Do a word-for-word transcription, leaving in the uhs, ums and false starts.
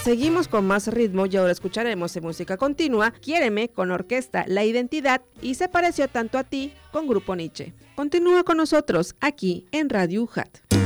Seguimos con más ritmo y ahora escucharemos en música continua Quiéreme con orquesta La Identidad y Se pareció tanto a ti con Grupo Nietzsche. Continúa con nosotros aquí en Radio U J A T.